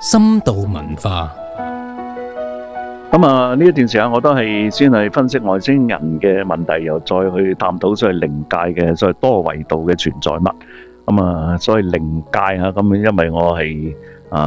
深度文化。 呢一段時間我都係先係分析外星人嘅問題，又再去探討所謂靈界嘅所謂多維度嘅存在物。所謂靈界嚇，咁因為我係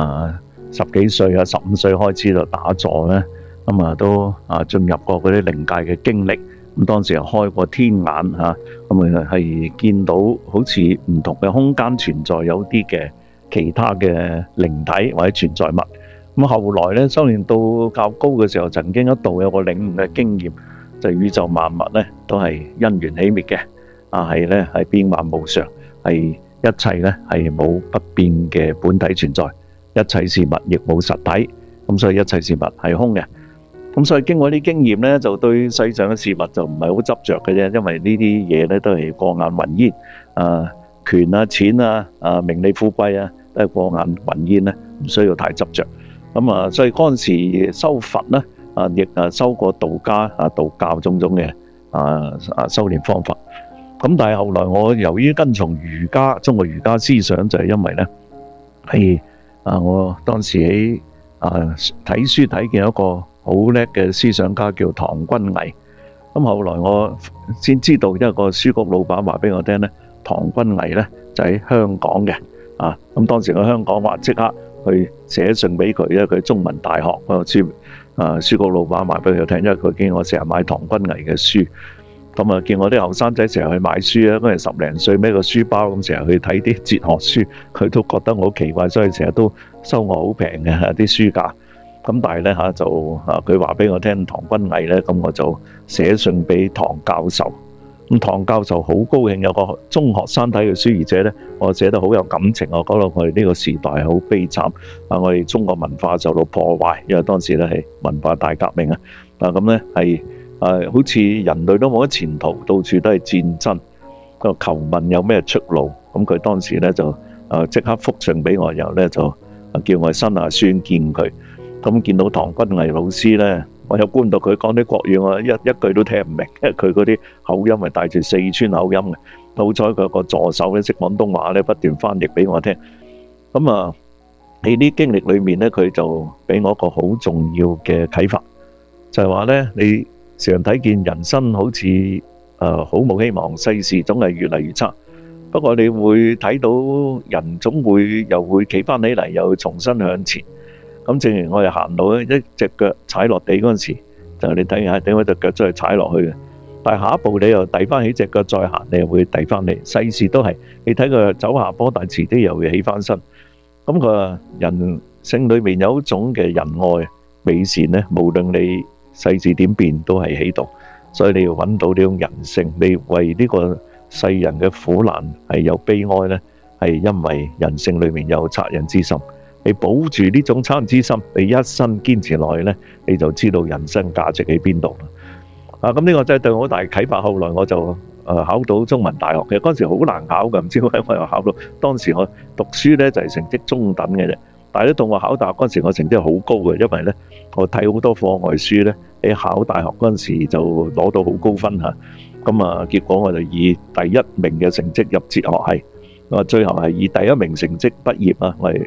10幾歲15歲開始就打坐咧，都進入過嗰啲靈界嘅經歷。咁當時又開過天眼嚇，係見到好似唔同嘅空間存在有啲嘅其他嘅靈體或者存在物。咁後來咧修練到較高嘅時候，曾經一度有個領悟嘅經驗，就係宇宙萬物咧都係因緣起滅嘅，係變幻無常，係一切咧係冇不變嘅本體存在，一切事物亦冇實體，咁所以一切事物係空嘅。咁所以經過啲經驗咧，就對世上嘅事物就唔係好執着嘅啫，因為呢啲嘢咧都係過眼雲煙，權啊、錢啊、名利富貴啊，都係過眼雲煙咧，唔需要太執着。所以嗰陣時修佛咧，亦修過道家道教種種嘅修煉方法。咁但係後來我由於跟從儒家中國儒家思想，就係因為咧係我當時喺睇書睇見一個好叻嘅思想家叫唐君毅。咁後來我先知道，一個書局老闆話俾我聽咧，唐君毅咧就喺香港嘅。咁當時喺香港話即刻去寫信俾佢，因為佢中文大學嗰個書局老闆話俾佢聽，因為佢見我成日買唐君毅嘅書，咁見我啲後生仔成日去買書啊，嗰陣10零歲孭個書包咁成日去睇啲哲學書，佢都覺得我好奇怪，所以成日都收我好平嘅啲書價。咁但係咧就佢話俾我聽唐君毅咧，咁我就寫信俾唐教授。咁唐教授好高興，有個中學生睇嘅書，而且咧我寫得好有感情，我講到我哋呢個時代好悲慘，我哋中國文化受到破壞，因為當時咧係文化大革命咁咧係好似人類都冇乜前途，到處都係戰爭，個求問有咩出路。咁佢當時咧就即刻覆信俾我，然後咧就叫我新下書見佢。咁見到唐君毅老師咧，我又觀到佢講啲國語，我一句都聽唔明，因為佢嗰啲口音係帶住四川口音嘅。好彩佢個助手咧識廣東話咧，不斷翻譯俾我聽。咁喺啲經歷裏面咧，佢就俾我一個好重要嘅啟發，就係話咧，你常睇見人生好似好冇希望，世事總係越嚟越差。不過你會睇到人總會又會企翻起嚟，又重新向前。咁正如我哋行路咧，一隻腳踩落地嗰陣時，就你睇下點解隻腳再踩落去嘅。但係下一步你又遞翻起隻腳再行，你又會遞翻嚟。世事都係你睇佢走下坡，但係遲啲又會起翻身。咁佢人性裏面有一種嘅仁愛美善咧，無論你世事點變都係喺度。所以你要揾到呢種人性，你為呢個世人嘅苦難係有悲哀咧，係因為人性裏面有惻隱之心。你保住呢種惻隱之心，你一生堅持落去咧，你就知道人生價值喺邊度啦。咁呢個真係對我好大啟發。後來我就考到中文大學嘅，嗰陣時好難考嘅，唔知點解我又考到。當時我讀書咧就係成績中等嘅啫，但係咧到我考大學嗰陣時，我成績好高嘅，因為咧我睇好多課外書咧，喺考大學嗰陣時就攞到好高分嚇。咁結果我就以第1名嘅成績入哲學系，最後係以第1名成績畢業啊，我係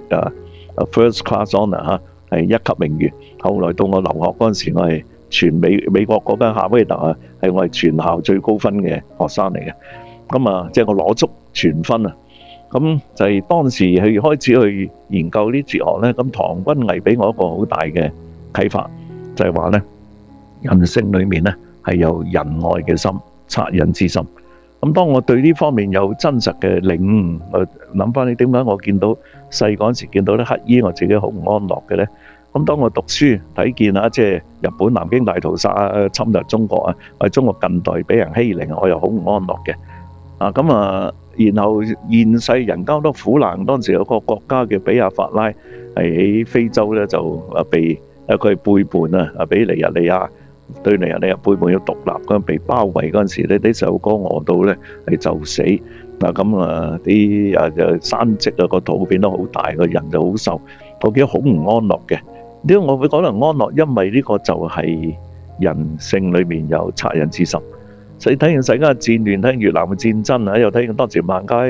First Class Honour 係1級名譽。後來到我留學嗰陣時，我係全美國嗰間夏威夷大學係我係全校最高分嘅學生嚟嘅。咁即係我攞足全分啊！咁就係當時去開始去研究啲哲學咧。咁唐君毅俾我一個好大嘅啟發，就係話咧，人性裏面咧係有仁愛嘅心、惻隱之心。咁當我對呢方面有真實嘅領悟，我諗翻你點解我見到細嗰陣時見到啲乞衣，我自己好唔安樂嘅咧？咁當我讀書睇見即係日本南京大屠殺侵略中國或者中國近代俾人欺凌，我又好唔安樂嘅。然後現世人間好多苦難，當時有個國家嘅比亞法拉係喺非洲咧，就被佢背叛俾尼日利亞。對尼日利亞背叛要獨立嗰陣被包圍嗰陣時咧，啲細路哥餓到咧係就死。啲山積個肚變得好大，個人就好瘦，我覺得好唔安樂嘅。點解我會講得唔安樂？因為呢個就係人性裏面有惻隱之心。所以睇見世界嘅戰亂，睇越南嘅戰爭又睇見當時孟加拉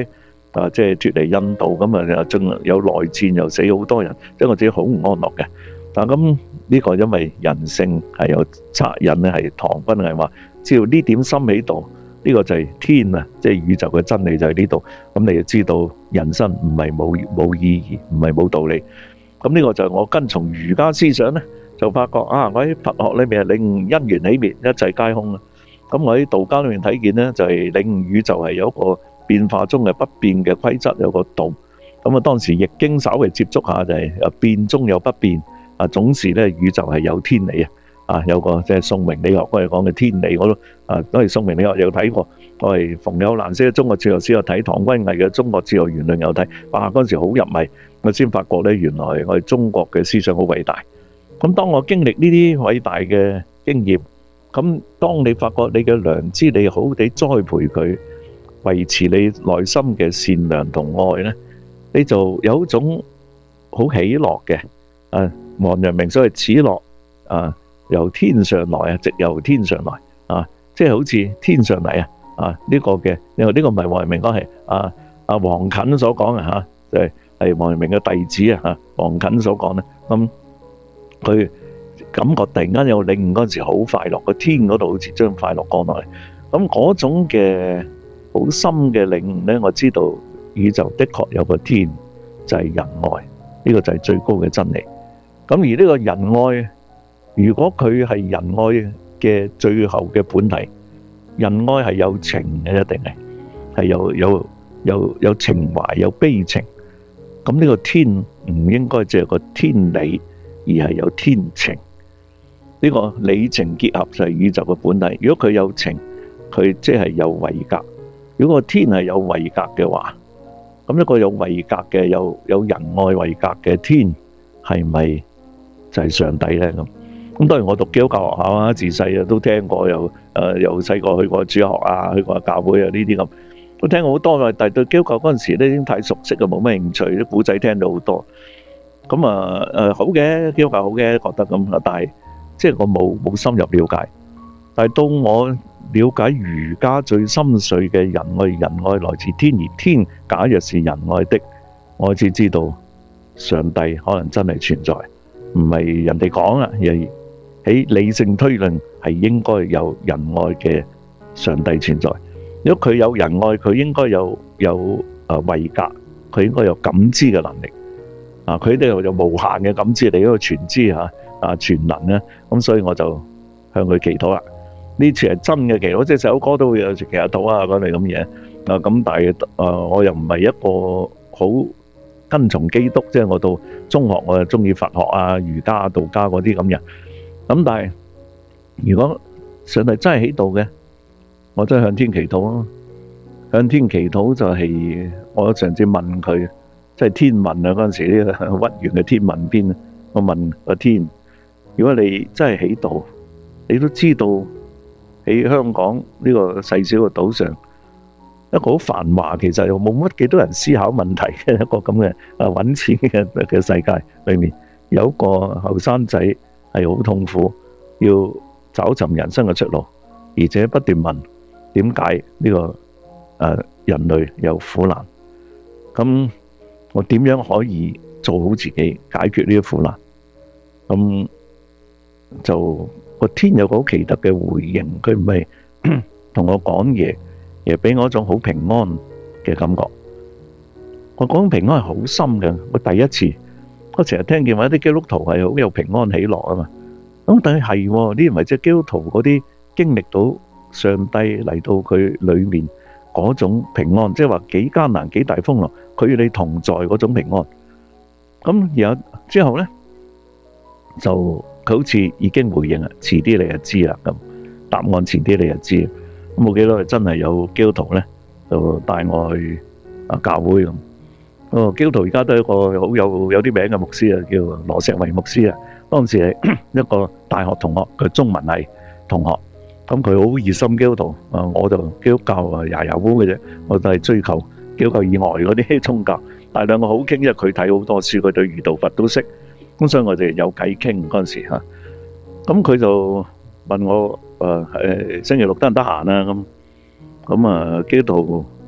即係脫離印度咁啊，仲有內戰又死好多人，即係我自己好唔安樂嘅。但咁呢個因為人性係有惻隱咧，係唐君毅話，只要呢點心喺度，呢個就係天啊，即係宇宙嘅真理就喺呢度。咁你就知道人生唔係冇意義，唔係冇道理。咁呢個就係我跟從儒家思想咧，就發覺啊，我喺佛學裏面係領悟因緣起滅，一切皆空啊。咁我喺道家裏面睇見咧，就係領悟宇宙係有一個變化中嘅不變嘅規則，有個道。咁啊，當時易經稍微接觸下就係變中有不變。總是咧宇宙係有天理有個即係宋明理學嗰陣講嘅天理，我都係宋明理學有睇過。我係馮友蘭寫嘅中國哲學史有睇，唐君毅嘅中國哲學原論有睇。哇！嗰陣時好入迷，我先發覺咧，原來我哋中國嘅思想好偉大。咁當我經歷呢啲偉大嘅經驗，咁當你發覺你嘅良知，你好地栽培佢，維持你內心嘅善良同愛咧，你就有一種好喜樂嘅王陽明所謂此樂由天上來直由天上來即係好似天上嚟呢個嘅，因為呢個唔係王陽明講，係黃近所講就係王陽明嘅弟子黃近所講咧。咁佢感覺突然間有領悟嗰陣時好快樂，個天嗰度好似將快樂降落嚟。咁嗰種嘅好深嘅領悟咧，我知道宇宙的確有個天，就係仁愛，呢個就係最高嘅真理。咁而呢個仁愛，如果佢係仁愛嘅最後嘅本體，仁愛係有情嘅，一定係有情懷，有悲情。咁呢個天唔應該只係個天理，而係有天情。呢個理情結合就係宇宙嘅本體。如果佢有情，佢即係有位格。如果個天係有位格嘅話，咁一個有位格嘅有仁愛位格嘅天，係咪就係上帝咧？咁當然我讀基督教學校自細都聽過，又細個去過主學去過教會呢啲咁，都聽過好多嘅。但係對基督教嗰陣時咧，已經太熟悉，冇咩興趣，啲古仔聽到好多。咁好嘅，基督教好嘅，覺得咁。但係即係我冇深入了解。但係到我了解儒家最深邃嘅仁愛，仁愛來自天，而天假若是仁愛的，我先知道上帝可能真係存在，唔係人哋講啦，而係喺理性推論係應該有仁愛嘅上帝存在。如果佢有仁愛，佢應該有位格，佢應該有感知嘅能力。佢呢度有無限嘅感知，你嗰個全知全能咧。咁所以我就向佢祈禱啦。呢次係真嘅祈禱，即係首歌都會有時祈下禱嗰類咁嘢。咁但係我又唔係一個好跟從基督，即係我到中學我就中意佛學儒家道家嗰啲咁嘅。咁但係如果上帝真係喺度嘅，我真係向天祈禱咯。向天祈禱就係我上次問佢，即係天問嗰陣時，呢個屈原嘅天問篇，我問個天：如果你真係喺度，你都知道喺香港呢個細小嘅島上，一個好繁華，其實又冇乜幾多人思考問題嘅一個咁嘅揾錢嘅世界裏面，有一個後生仔係好痛苦，要找尋人生嘅出路，而且不斷問點解呢個人類有苦難，咁我點樣可以做好自己解決呢啲苦難？咁就個天有個好奇特嘅回應，佢唔係同我講嘢，而係俾我一種好平安嘅感覺。我講平安係好深嘅，我第一次我成日聽見話啲基督徒係好有平安喜樂啊嘛。咁但係呢啲唔係即係基督徒嗰啲經歷到上帝嚟到佢裏面嗰種平安，即係話幾艱難幾大風浪，佢與你同在嗰種平安。咁然後之後咧，就佢好似已經回應啦，遲啲你就知啦。咁答案遲啲你就知。咁冇幾多真係有基督徒咧，就帶我去教會咁。基督徒而家都係一個好有啲名嘅牧師叫羅石維牧師。當時係一個大學同學，佢中文系同學。咁佢好熱心基督徒，我就基督教牙烏嘅啫，我就係追求基督教以外嗰啲宗教。但係兩個好傾，因為佢睇好多書，佢對儒道佛都識，咁所以我哋有偈傾嗰陣時嚇。咁佢就問我星期六得唔得閒啊？咁基督徒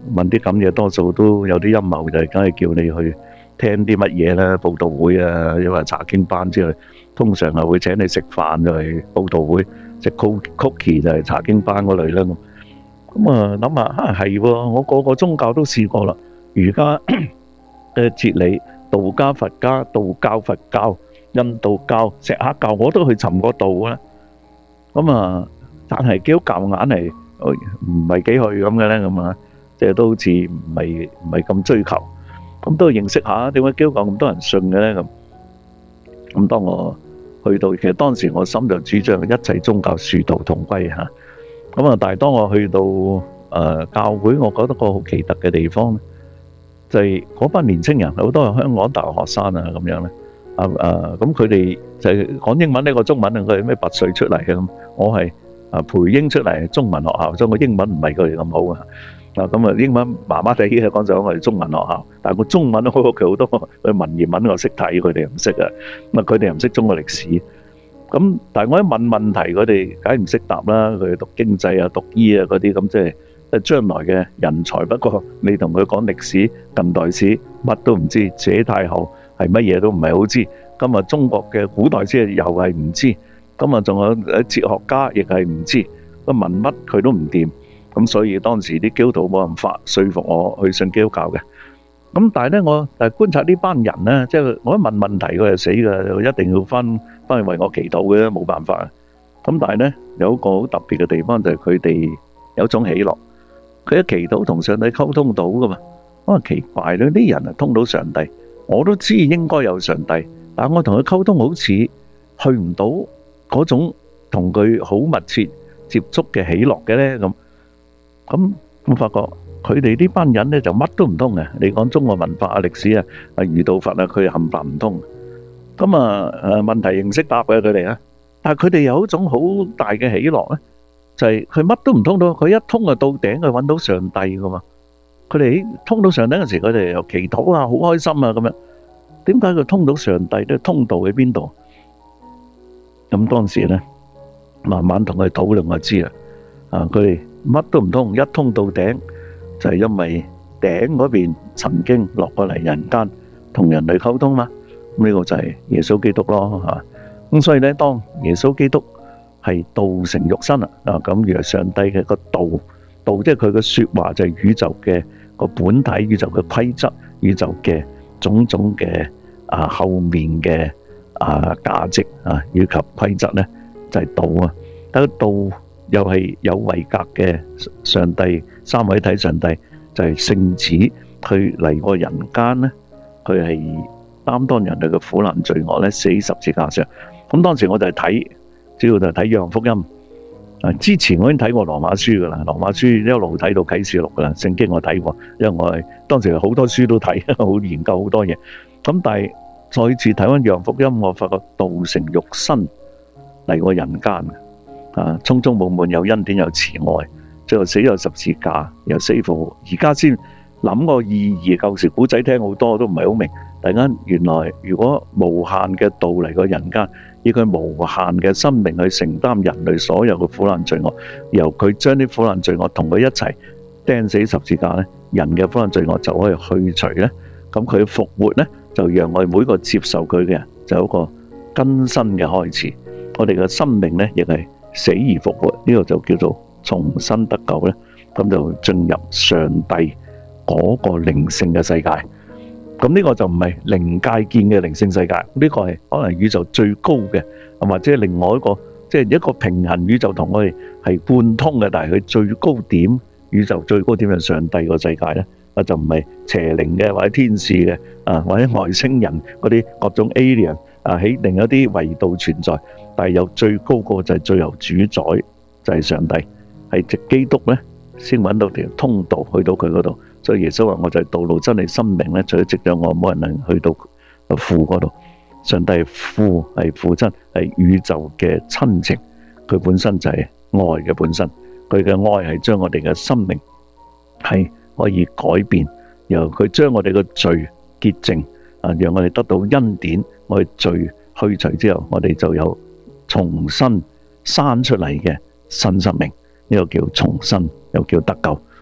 問啲咁嘢，多數都有啲陰謀，就係梗係叫你去聽啲乜嘢啦，佈道會啊，因為查經班之類，通常係會請你食飯就係佈道會，食 cookie 就係查經班嗰類啦。咁啊諗下係喎，我個個宗教都試過啦，儒家嘅哲理、道家、佛家、道教、佛教、印度教、錫克教，我都去尋過道啦。咁啊，但係基督教硬係唔係幾去咁嘅咧，咁啊，即係都好似唔係咁追求。咁都認識下點解基督教咁多人信嘅咧？咁當我去到，其實當時我心就主張一切宗教殊途同歸嚇。咁啊，但係當我去到教會，我覺得個好奇特嘅地方咧，就係嗰班年青人好多係香港大學學生啊咁樣咧。咁佢哋就係講英文呢個中文啊，佢係咩拔萃出嚟嘅咁。我係培英出嚟中文學校，所以我英文唔係佢哋咁好啊。咁啊，英文麻麻地嘅講就我哋中文學校，但係個中文我屋企好多佢文言文我識睇，佢哋又唔識啊。咁啊，佢哋又唔識中國歷史。咁但係我一問問題，佢哋梗係唔識答啦。佢哋讀經濟啊、讀醫啊嗰啲，咁即係將來嘅人才。不過你同佢講歷史、近代史，乜都唔知。謝太后係乜嘢都唔係好知。今日中國嘅古代史又係唔知。咁啊，仲有哲學家亦係唔知。個問乜佢都唔掂。咁所以當時啲基督徒冇辦法說服我去信基督教嘅。咁但係咧，我觀察呢班人咧，即係我一問問題佢就死㗎，一定要翻去為我祈禱嘅，冇辦法。咁但係咧，有一個好特別嘅地方就係佢哋有種喜樂，佢一祈禱同上帝溝通到噶嘛。我話奇怪咧，啲人通到上帝，我都知應該有上帝，但係我同佢溝通好似去唔到嗰種同佢好密切接觸嘅喜樂嘅咧。咁我發覺佢哋呢班人咧就乜都唔通嘅。你講中國文化啊、歷史啊、儒道佛啊，佢冚唪唥唔通。咁問題認識答嘅佢哋啊，但係佢哋有一種好大嘅喜樂咧，就係佢乜都唔通到，佢一通就到頂，佢揾到上帝噶嘛。佢哋通到上帝嗰時，佢哋又祈禱啊，好開心啊咁樣。點解佢通到上帝咧？通道喺邊度？咁當時咧，慢慢同佢討論，我知啦。佢哋乜都唔通，一通到頂就係因為頂嗰邊曾經落過嚟人間同人類溝通嘛。咁呢個就係耶穌基督咯嚇。咁所以咧，當耶穌基督係道成肉身啦，咁如係上帝嘅個道，即係佢嘅説話就係宇宙嘅個本體、宇宙嘅規則、宇宙嘅種種嘅後面嘅價值以及規則咧，就係道啊。但係道又係有位格嘅上帝，三位一體上帝就係聖子，佢嚟過人間咧，佢係擔當人類嘅苦難罪惡咧，死十字架上。咁當時我就係睇，主要就係睇約翰福音。之前我已經睇過羅馬書噶啦，羅馬書一路睇到啟示錄噶啦，聖經我睇過，因為我係當時好多書都睇，好研究好多嘢。咁但係再次睇翻約翰福音，我發覺道成肉身嚟過人間。充充滿滿有恩典有慈愛，最後死咗十字架，又死復活。而家先諗個意義，舊時古仔聽好多都唔係好明。突然間原來如果無限嘅道嚟過人間，以佢無限嘅生命去承擔人類所有嘅苦難罪惡，由佢將啲苦難罪惡同佢一齊釘死十字架咧，人嘅苦難罪惡就可以去除咧。咁佢復活咧，就讓我哋每個接受佢嘅人就有一個更新嘅開始。我哋嘅生命咧，亦係死而復活，呢個就叫做重新得救咧。咁就進入上帝嗰個靈性嘅世界。咁呢個就唔係靈界見嘅靈性世界，呢個係可能宇宙最高嘅，或者另外一個即係一個平衡宇宙同我哋係貫通嘅，但係佢最高點，宇宙最高點係上帝個世界咧，就唔係邪靈嘅或者天使嘅或者外星人嗰啲各種 alien 喺另一啲維度存在，但係有最高個就係最後主宰就係上帝，係藉基督咧先揾到條通道去到佢嗰度。所以耶穌話：我就係道路真理生命咧，除咗藉著我，冇人能去到父嗰度。上帝係父，係父親，係宇宙嘅親情，佢本身就係愛嘅本身。佢嘅愛係將我哋嘅生命係可以改變，由佢將我哋嘅罪潔淨，讓我哋得到恩典。我哋罪去除之後，我哋就有重新生出嚟嘅新生命。呢個叫重生，又叫得救。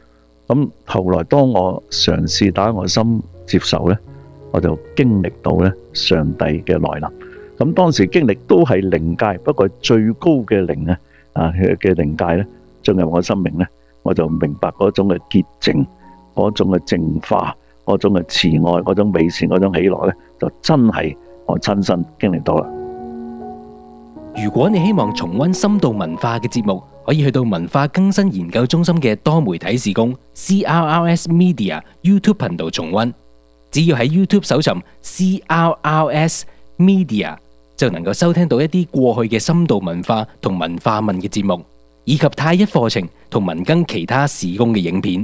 咁後來當我嘗試打我心接受呢，我就經歷到呢上帝嘅來臨。咁當時經歷都係靈界，不過最高嘅靈嘅靈界呢，進入我生命呢，我就明白嗰種嘅潔淨，嗰種嘅淨化，嗰種嘅慈愛，嗰種美善，嗰種喜樂呢，就真係我親身經歷到啦。 如果你希望重溫深度文化嘅節目，可以去到文化更新研究中心嘅多媒體事工 CRRS Media YouTube 頻道重溫。只要喺 YouTube 搜尋 CRRS Media， 就能夠收聽到一啲過去嘅深度文化同文化問嘅節目，以及太一課程同文更其他事工嘅影片。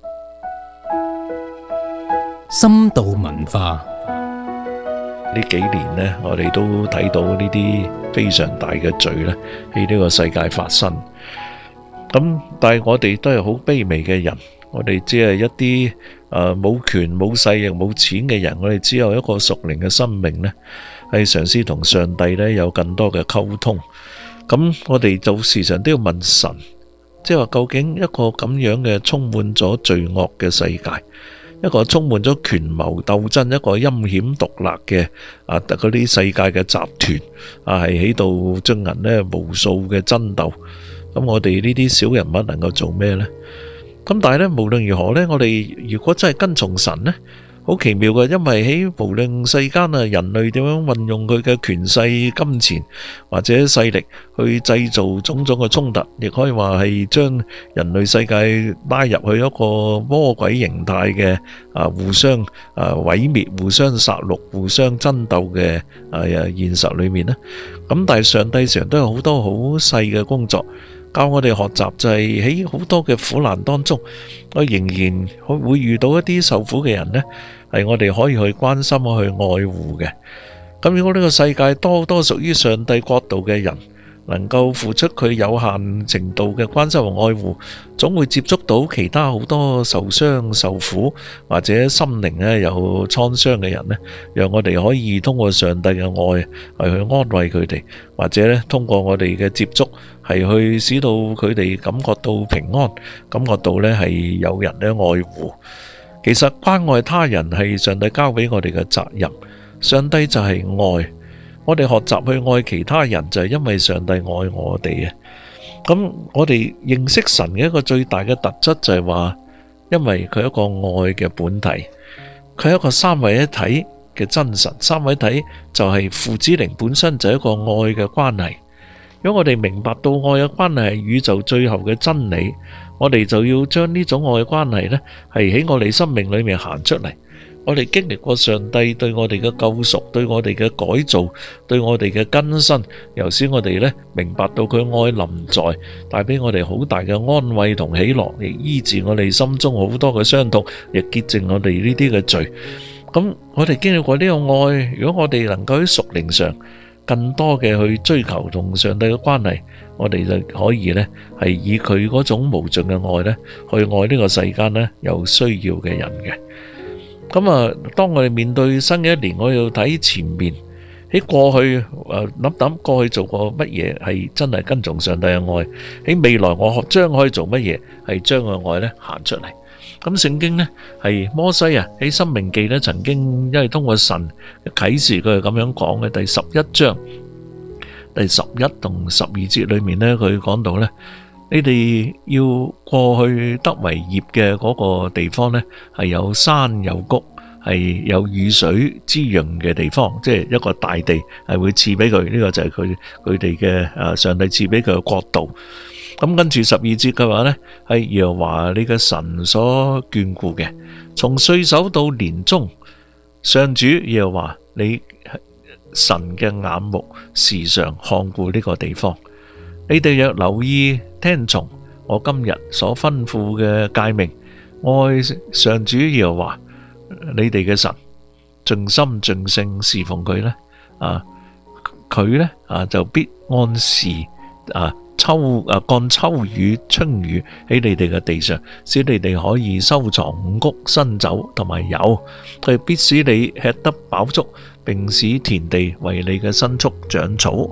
深度文化呢幾年呢，我哋都睇到呢啲非常大嘅罪咧喺呢個世界發生。咁但係我哋都係好卑微嘅人，我哋只係一啲冇權冇勢亦冇錢嘅人，我哋只有一個屬靈嘅生命呢，係嘗試同上帝呢有更多嘅溝通。咁我哋就時常都要問神，即係話究竟一個咁樣嘅充滿咗罪惡嘅世界，一個充滿咗權謀鬥爭，一個陰險毒辣嘅嗰啲世界嘅集團係喺度進行呢無數嘅爭鬥。咁我哋呢啲小人物能夠做咩呢？咁但係呢，無論如何呢，我哋如果真係跟從神呢，好奇妙嘅，因為喺無論世間人類點樣運用佢嘅權勢、金錢或者勢力去製造種種嘅衝突，亦可以話係將人類世界拉入去一個魔鬼形態嘅互相毀滅、互相殺戮、互相爭鬥嘅現實裏面呢。咁但係上帝常都有好多好細嘅工作，教我哋學習，就係喺好多嘅苦難當中，我仍然會遇到一啲受苦嘅人呢，係我哋可以去關心、去愛護嘅。咁如果呢個世界多屬於上帝國度嘅人，能夠付出佢有限程度嘅關心和愛護，總會接觸到其他好多受傷、受苦或者心靈有創傷嘅人呢，讓我哋可以通過上帝嘅愛係去安慰佢哋，或者呢通過我哋嘅接觸係去使到佢哋感覺到平安，感覺到呢係有人愛護。其實關愛他人係上帝交俾我哋嘅責任，上帝就係愛。我哋學習去愛其他人，就係因為上帝愛我哋啊！咁我哋認識神嘅一個最大嘅特質就係話，因為佢係一個愛嘅本體，佢係一個三位一體嘅真神。三位一體就係父子靈本身就係一個愛嘅關係。如果我哋明白到愛嘅關係係宇宙最後嘅真理，我哋就要將呢種愛嘅關係呢，係喺我哋生命裏面行出嚟。我哋經歷過上帝對我哋嘅救贖，對我哋嘅改造，對我哋嘅更新，由使我哋呢明白到佢愛臨在，帶俾我哋好大嘅安慰同喜樂，亦醫治我哋心中好多嘅傷痛，亦潔淨我哋呢啲嘅罪。咁我哋經歷過呢個愛，如果我哋能夠喺屬靈上更多嘅去追求同上帝嘅關係，我哋就可以呢係以佢嗰種無盡嘅愛呢去愛呢個世間呢有需要嘅人嘅。咁當我哋面對新嘅一年，我要睇前面喺過去諗過去做過乜嘢係真係跟從上帝嘅愛，喺未來我將可以做乜嘢係將個愛呢行出嚟。咁聖經呢係摩西喺申命記呢曾經因為通過神嘅啟示，佢係咁樣講嘅。第11章第11同12節裏面呢，佢講到呢，你哋要過去得為業嘅嗰個地方呢，係有山有谷，係有雨水滋潤嘅地方，即係一個大地係會賜俾佢。呢個就係佢哋嘅上帝賜俾佢嘅國度。咁跟住12節嘅話呢，係耶和華你嘅神所眷顧嘅，從歲首到年終，上主耶和華你神嘅眼目時常看顧呢個地方。你哋若留意聽從我今日所吩咐嘅誡命，愛上主耶和華你哋嘅神，盡心盡性侍奉佢呢，佢呢就必按時降秋雨春雨喺你哋嘅地上，使你哋可以收藏五穀新酒同埋油。佢必使你吃得飽足，並使田地為你嘅牲畜長草。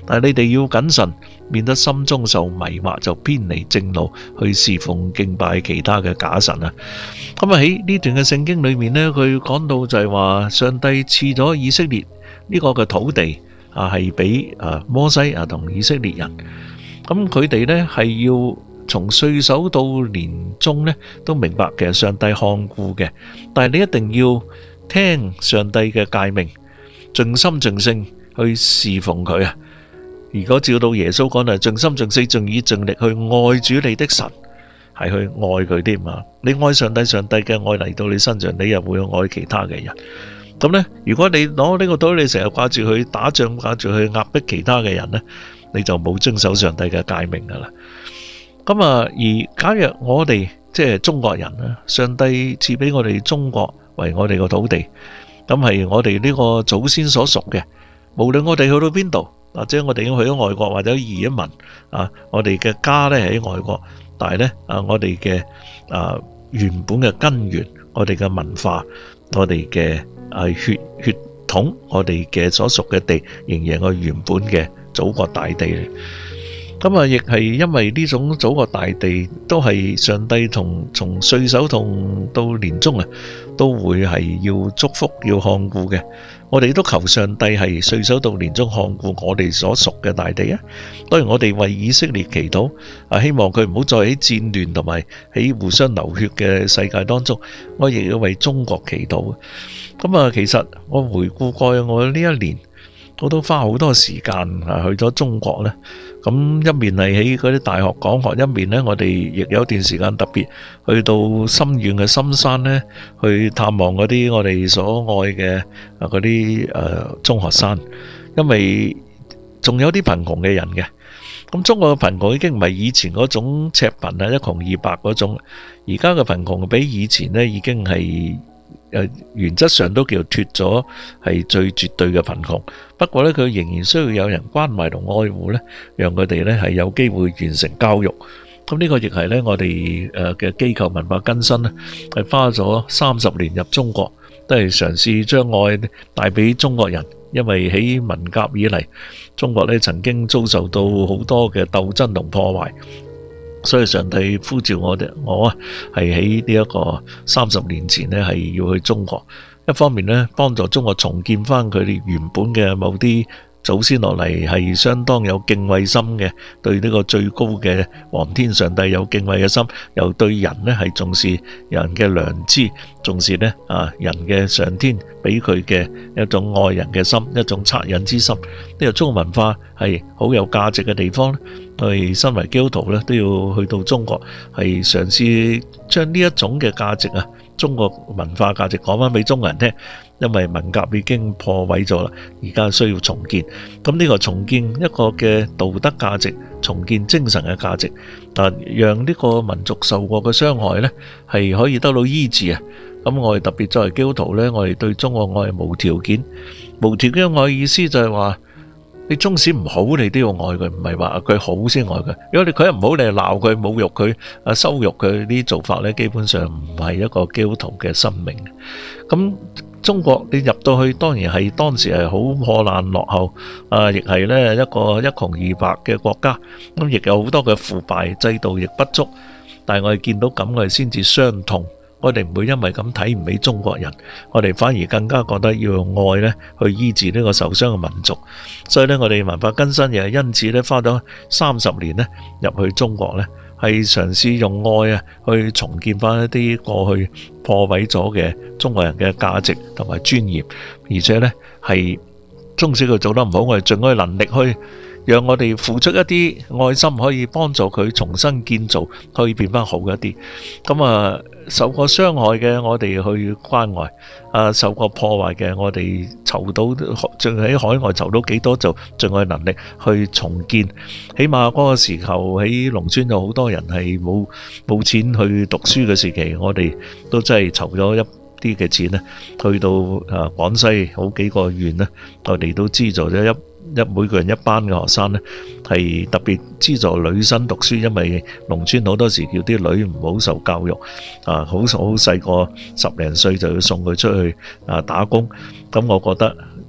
但係你哋要謹慎，免得心中受迷惑，就偏離正路，去侍奉敬拜其他嘅假神啊。咁喺呢段嘅聖經裏面呢，佢講到就係話上帝賜咗以色列呢個嘅土地係俾摩西同以色列人。咁佢哋呢係要從歲首到年終呢都明白其實上帝看顧嘅，但係你一定要聽上帝嘅誡命，盡心盡性去侍奉佢啊！如果照到耶穌講係盡心盡性盡意盡力去愛主你的神，係去愛佢添啊！你愛上帝，上帝嘅愛嚟到你身上，你又會愛其他嘅人。咁呢，如果你攞呢個道理，你成日掛住去打仗，掛住去壓迫其他嘅人呢，你就冇遵守上帝嘅誡命噶啦。咁而假若我哋即係中國人啊，上帝賜俾我哋中國為我哋個土地，咁係我哋呢個祖先所屬嘅。無論我哋去到邊度，或者我哋已經去咗外國或者移咗民我哋嘅家呢喺外國，但係呢我哋嘅原本嘅根源，我哋嘅文化，我哋嘅血統，我哋嘅所屬嘅地，仍然係我原本嘅祖國大地嚟。咁亦係因為呢種祖國大地都係上帝從歲首到年終都會係要祝福要看顧嘅。我哋都求上帝係歲首到年終看顧我哋所屬嘅大地啊！當然我哋為以色列祈禱希望佢唔好再喺戰亂同埋喺互相流血嘅世界當中，我亦要為中國祈禱。咁其實我回顧過去我呢一年，我都花好多時間去咗中國呢。咁一面係喺嗰啲大學講學，一面呢我哋亦有段時間特別去到深遠嘅深山呢，去探望嗰啲我哋所愛嘅嗰啲中學生，因為仲有啲貧窮嘅人嘅。咁中國嘅貧窮已經唔係以前嗰種赤貧一窮二白嗰種，而家嘅貧窮比以前呢已經係原則上都叫脫咗係最絕對嘅貧窮，不過呢，佢仍然需要有人關懷同愛護呢，讓佢哋呢係有機會完成教育。咁呢個亦係呢我哋嘅機構文化更新呢，係花咗30年入中國，都係嘗試將愛帶俾中國人。因為喺文革以嚟，中國呢曾經遭受到好多嘅鬥爭同破壞。所以上帝呼召我係喺呢一個30年前呢係要去中國，一方面呢幫助中國重建翻佢哋原本嘅某啲祖先落嚟係相當有敬畏心嘅，對呢個最高嘅皇天上帝有敬畏嘅心，又對人呢係重視人嘅良知，重視呢人嘅上天俾佢嘅一種愛人嘅心，一種惻隱之心。呢個中國文化係好有價值嘅地方，我哋身為基督徒都要去到中國，係嘗試將呢一種嘅價值中國文化價值講翻俾中國人聽。因為文革已經破毀咗啦，而家需要重建。咁呢個重建一個嘅道德價值，重建精神嘅價值，但讓呢個民族受過嘅傷害呢係可以得到醫治啊！咁我哋特別作為基督徒呢，我哋對中國愛係無條件。無條件嘅愛意思就係話，你縱使唔好，你都要愛佢，唔係話佢好先愛佢。如果佢一唔好，你係鬧佢、侮辱佢、羞辱佢，呢啲做法呢，基本上唔係一個基督徒嘅生命。咁中國你入到去，當然係當時係好破爛落後，亦係呢一個一窮二白嘅國家，咁亦有好多嘅腐敗，制度亦不足。但係我哋見到咁，我哋先至傷痛。我哋唔會因為咁睇唔起中國人，我哋反而更加覺得要用愛呢去醫治呢個受傷嘅民族。所以呢，我哋文化更新亦係因此呢花咗30年呢入去中國呢，係嘗試用愛去重建翻一啲過去破毀咗嘅中國人嘅價值同埋尊嚴，而且呢係縱使佢做得唔好，我哋盡我哋能力去讓我哋付出一啲愛心，可以幫助佢重新建造，可以變翻好一啲。咁受過傷害嘅我哋去關懷，受過破壞嘅我哋籌到，盡喺海外籌到幾多就盡我哋能力去重建。起碼嗰個時候喺農村有好多人係冇錢去讀書嘅時期，我哋都真係籌咗一啲嘅錢咧，去到廣西好幾個縣咧，我哋都資助咗每個人一班嘅學生呢，係特別資助女生讀書，因為農村好多時叫啲女唔好受教育，好細個10零歲就要送佢出去打工。咁我覺得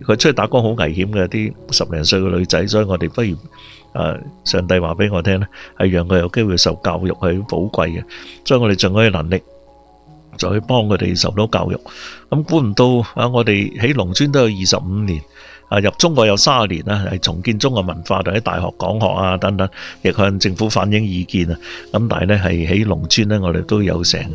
佢出去打工好危險嘅，啲10零歲嘅女仔，所以我哋不如上帝話俾我聽呢，係讓佢有機會受教育係好寶貴嘅，所以我哋盡我哋能力就去幫佢哋受到教育。咁估唔到我哋喺農村都有25年，入中國有30年啦，係重建中國文化，同喺大學講學啊等等，亦向政府反映意見啊。咁但係呢，係喺農村呢，我哋都有成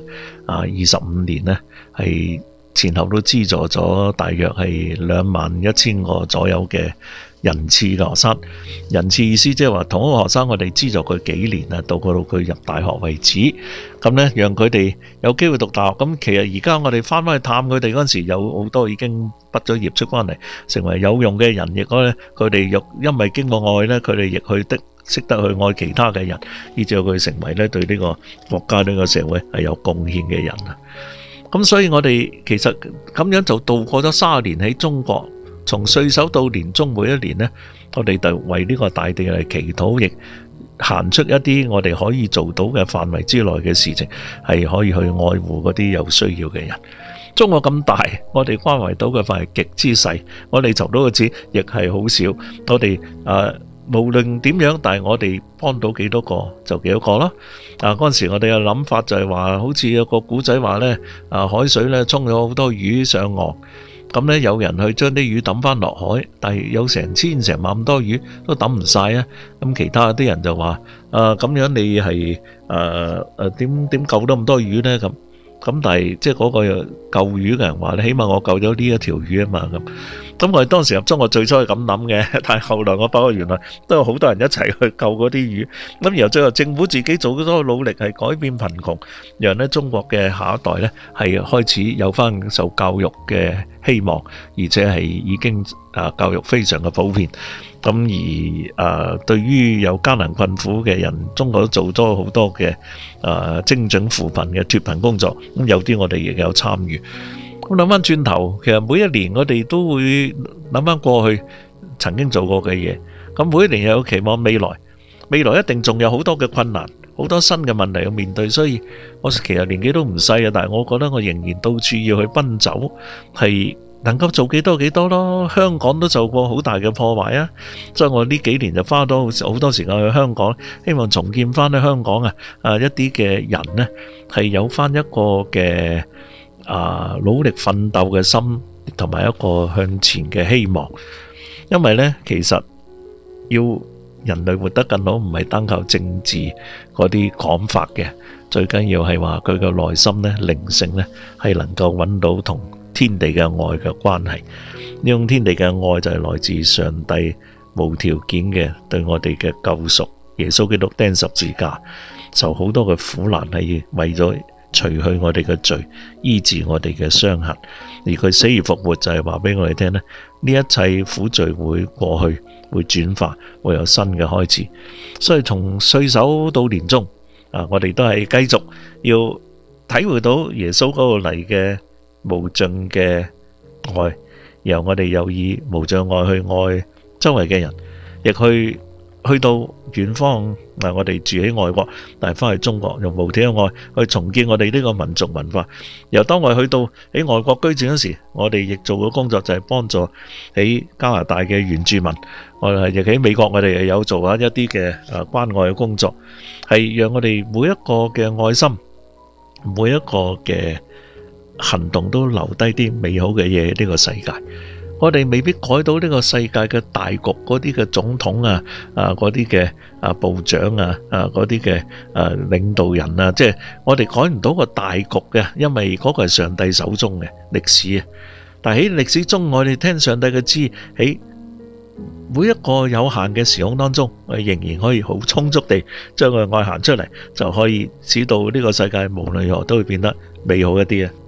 25年呢，係前後都資助咗大約係21,000個左右嘅人次嘅學生。人次意思即係話同一個學生我哋資助佢幾年啊，到佢入大學為止。咁呢，讓佢哋有機會讀大學。咁其實而家我哋翻去探佢哋嗰陣時，有好多已經畢咗業出翻嚟，成為有用嘅人，亦咧佢哋亦因為經過愛呢，佢哋亦識得去愛其他嘅人，以至佢成為呢對呢個國家呢個社會係有貢獻嘅人啊。咁所以我哋其實咁樣就度過咗30年喺中國，從歲首到年終每一年呢，我哋就為呢個大地嚟祈禱，亦行出一啲我哋可以做到嘅範圍之內嘅事情，係可以去愛護嗰啲有需要嘅人。中國咁大，我哋關懷到嘅範圍極之細，我哋籌到嘅錢亦係好少。我哋無論點樣，但係我哋幫到幾多個就幾多個咯。嗰陣時我哋嘅諗法就係話，好似有個古仔話呢，海水呢沖咗好多魚上岸，咁呢有人去將啲魚抌翻落海，但係有成千成萬咁多魚都抌唔晒啊。咁其他啲人就話，咁樣你係點救得咁多魚呢？咁但係即係嗰個救魚嘅人話咧，起碼我救咗呢一條魚啊嘛。咁我哋當時入中國最初係咁諗嘅，但係後來我發覺原來都有好多人一齊去救嗰啲魚。咁然後最後政府自己做咗多努力，係改變貧窮，讓咧中國嘅下一代咧係開始有翻受教育嘅希望，而且係已經教育非常嘅普遍。咁而對於有艱難困苦嘅人，中國都做咗好多嘅精準扶貧嘅脫貧工作。咁有啲我哋亦有參與。咁諗翻轉頭，其實每一年我哋都會諗翻過去曾經做過嘅嘢。咁每一年又有期望未來一定仲有好多嘅困難，好多新嘅問題要面對。所以我其實年紀都唔細啊，但係我覺得我仍然到處要去奔走，係能夠做幾多幾多咯。香港都受過好大嘅破壞啊，所以我呢幾年就花咗好多時間去香港，希望重建翻喺香港一啲嘅人呢，係有翻一個嘅努力奮鬥嘅心，同埋一個向前嘅希望。因為呢，其實要人類活得更好，唔係單靠政治嗰啲講法嘅，最緊要係話佢嘅內心呢，靈性呢，係能夠揾到同天地嘅愛嘅關係。呢種天地嘅愛就係來自上帝無條件嘅對我哋嘅救贖。耶穌基督釘十字架，受好多嘅苦難，係為咗除去我哋嘅罪，醫治我哋嘅傷痕。而佢死而復活就係話俾我哋聽呢，呢一切苦罪會過去，會轉化，會有新嘅開始。所以從歲首到年終，我哋都係繼續要體會到耶穌嗰個嚟嘅無盡嘅愛，然後我哋又以無盡愛去愛周圍嘅人，亦去到遠方。我哋住喺外國，但係翻去中國用無條嘅愛去重建我哋呢個民族文化。由當我哋去到喺外國居住嗰時，我哋亦做嘅工作就係幫助喺加拿大嘅原住民。我哋亦喺美國，我哋有做一啲嘅關愛嘅工作，係讓我哋每一個嘅愛心，每一個嘅行動都留低啲美好嘅嘢喺呢個世界。我哋未必改到呢個世界嘅大局，嗰啲嘅總統嗰啲嘅部長嗰啲嘅領導人啊，即係我哋改唔到個大局嘅，因為嗰個係上帝手中嘅歷史啊。但係喺歷史中，我哋聽上帝嘅知，喺每一個有限嘅時空當中，我哋仍然可以好充足地將個愛行出嚟，就可以使到呢個世界無論如何都會變得美好一啲啊！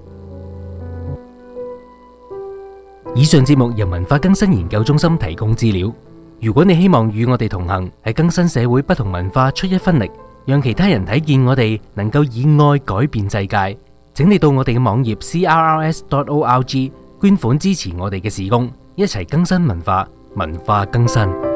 以上節目由文化更新研究中心提供資料。如果你希望與我哋同行，喺更新社會不同文化出一分力，讓其他人睇見我哋能夠以愛改變世界，請你到我哋嘅網頁 CRRS.org 捐款支持我哋嘅事工，一齊更新文化，文化更新。